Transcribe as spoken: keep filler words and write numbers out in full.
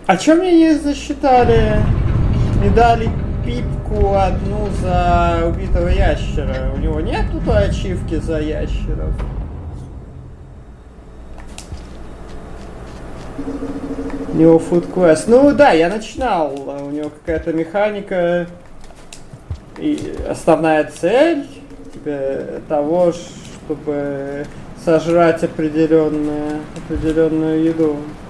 А чё мне не засчитали? Не дали пипку одну за убитого ящера. У него нет тут ачивки за ящеров? У него food quest. Ну да, я начинал. У него какая-то механика. И основная цель типа, того, чтобы сожрать определенную, определенную еду.